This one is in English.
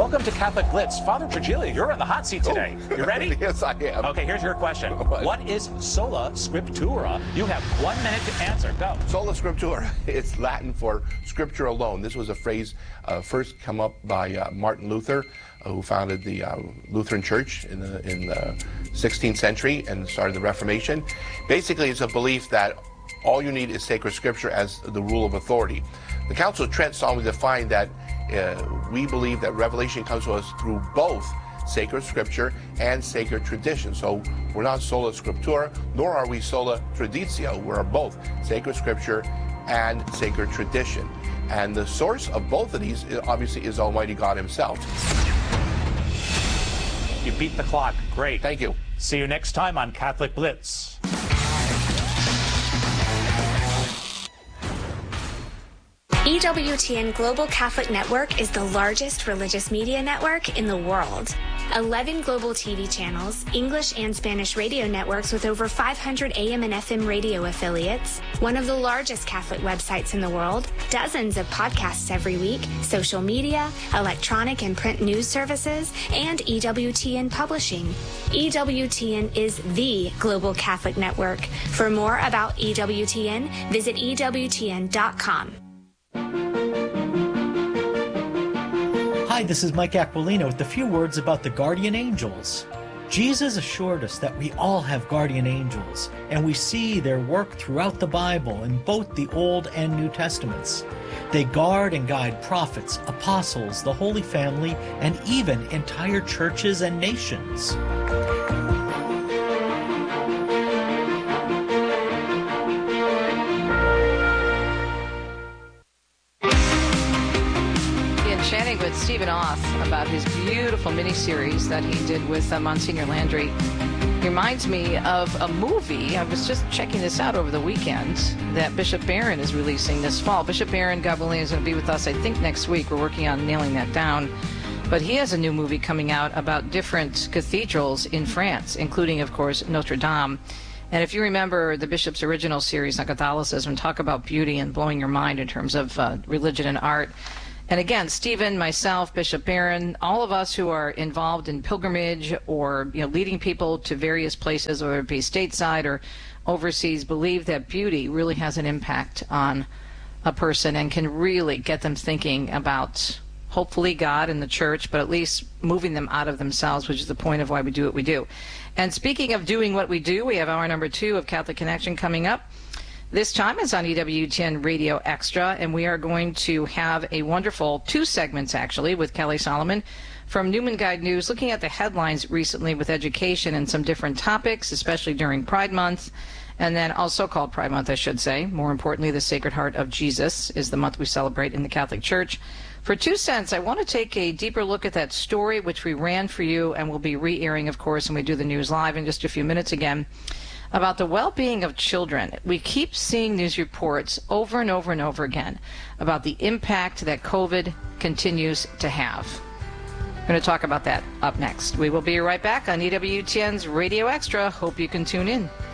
Welcome to Catholic Blitz. Father Trigilio, you're in the hot seat today. You ready? Yes, I am. Okay, here's your question. What is sola scriptura? You have 1 minute to answer. Go. Sola scriptura is Latin for scripture alone. This was a phrase first come up by Martin Luther, who founded the Lutheran Church in the 16th century and started the Reformation. Basically, it's a belief that all you need is sacred scripture as the rule of authority. The Council of Trent strongly defined that we believe that revelation comes to us through both sacred scripture and sacred tradition. So we're not sola scriptura, nor are we sola traditio. We're both sacred scripture and sacred tradition. And the source of both of these, obviously, is Almighty God himself. You beat the clock. Great. Thank you. See you next time on Catholic Blitz. EWTN Global Catholic Network is the largest religious media network in the world. 11 global TV channels, English and Spanish radio networks with over 500 AM and FM radio affiliates, one of the largest Catholic websites in the world, dozens of podcasts every week, social media, electronic and print news services, and EWTN Publishing. EWTN is the Global Catholic Network. For more about EWTN, visit EWTN.com. Hi, this is Mike Aquilino with a few words about the guardian angels. Jesus assured us that we all have guardian angels, and we see their work throughout the Bible in both the Old and New Testaments. They guard and guide prophets, apostles, the Holy Family, and even entire churches and nations. Chatting with Stephen Auth about his beautiful miniseries that he did with Monsignor Landry. He reminds me of a movie. I was just checking this out over the weekend that Bishop Barron is releasing this fall. Bishop Barron, God willing, is going to be with us, I think, next week. We're working on nailing that down. But he has a new movie coming out about different cathedrals in France, including, of course, Notre Dame. And if you remember the Bishop's original series on Catholicism, talk about beauty and blowing your mind in terms of religion and art. And again, Stephen, myself, Bishop Barron, all of us who are involved in pilgrimage or leading people to various places, whether it be stateside or overseas, believe that beauty really has an impact on a person and can really get them thinking about hopefully God and the church, but at least moving them out of themselves, which is the point of why we do what we do. And speaking of doing what we do, we have hour number 2 of Catholic Connection coming up. This time it's on EWTN Radio Extra, and we are going to have a wonderful 2 segments, actually, with Kelly Solomon from Newman Guide News, looking at the headlines recently with education and some different topics, especially during Pride Month, and then also called Pride Month, I should say. More importantly, the Sacred Heart of Jesus is the month we celebrate in the Catholic Church. For 2 cents, I want to take a deeper look at that story, which we ran for you, and we'll be re-airing, of course, and we do the news live in just a few minutes again, about the well-being of children. We keep seeing these reports over and over and over again about the impact that COVID continues to have. We're going to talk about that up next. We will be right back on EWTN's Radio Extra. Hope you can tune in.